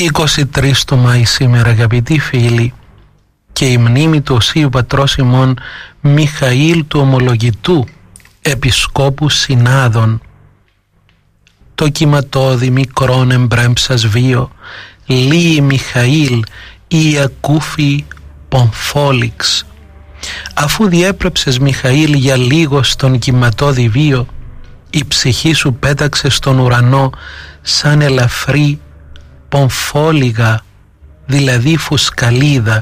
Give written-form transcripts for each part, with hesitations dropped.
23 του Μάη σήμερα, αγαπητοί φίλοι, και η μνήμη του Οσίου Πατρός ημών Μιχαήλ του Ομολογητού, Επισκόπου Συνάδων. Το κυματώδη μικρόν εμπρέμψας βίο, λύει Μιχαήλ ή ακούφι Πομφόλιξ. Αφού διέπρεψες Μιχαήλ για λίγο στον κυματώδη βίο, η ψυχή σου πέταξε στον ουρανό σαν ελαφρύ πομφόλιγα, δηλαδή φουσκαλίδα.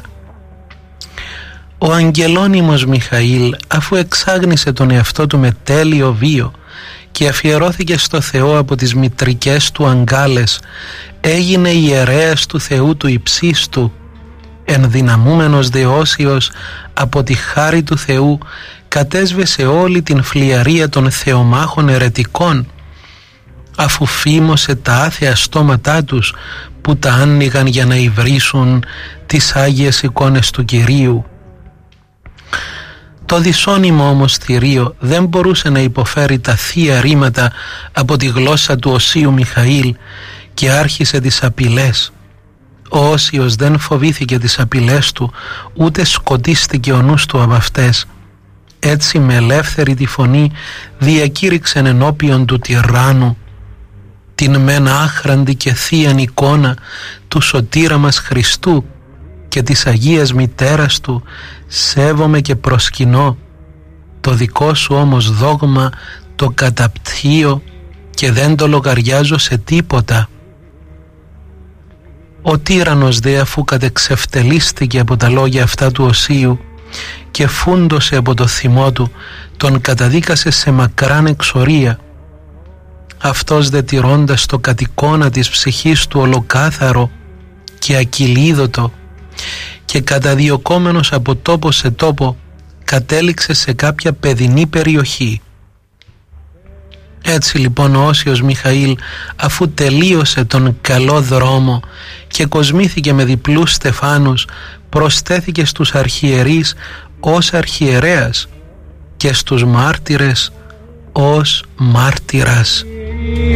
Ο αγγελώνυμος Μιχαήλ, αφού εξάγνησε τον εαυτό του με τέλειο βίο και αφιερώθηκε στο Θεό από τις μητρικές του αγκάλες, έγινε ιερέας του Θεού του υψίστου, ενδυναμούμενος δεώσιος από τη χάρη του Θεού, κατέσβεσε όλη την φλιαρία των θεομάχων ερετικών, αφού φήμωσε τα άθεα στόματά τους που τα άνοιγαν για να υβρίσουν τις Άγιες εικόνες του Κυρίου. Το δυσώνυμο όμως θηρίο δεν μπορούσε να υποφέρει τα θεία ρήματα από τη γλώσσα του Οσίου Μιχαήλ και άρχισε τις απειλές. Ο Όσιος δεν φοβήθηκε τις απειλές του, ούτε σκοτίστηκε ο νους του από αυτές. Έτσι με ελεύθερη τη φωνή διακήρυξεν ενώπιον του τυράννου την μεν άχραντη και θείαν εικόνα του σωτήρα μας Χριστού και της Αγίας Μητέρας του σέβομαι και προσκυνώ, το δικό σου όμως δόγμα το καταπτύω και δεν το λογαριάζω σε τίποτα. Ο τύραννος δε, αφού κατεξευτελίστηκε από τα λόγια αυτά του Οσίου και φούντωσε από το θυμό του, τον καταδίκασε σε μακράν εξορία. Αυτός δε, τηρώντας το κατ' εικόνα της ψυχής του ολοκάθαρο και ακυλίδωτο και καταδιωκόμενος από τόπο σε τόπο, κατέληξε σε κάποια παιδινή περιοχή. Έτσι λοιπόν ο Όσιος Μιχαήλ, αφού τελείωσε τον καλό δρόμο και κοσμήθηκε με διπλούς στεφάνους, προσθέθηκε στους αρχιερείς ως αρχιερέας και στους μάρτυρες ως μάρτυρας.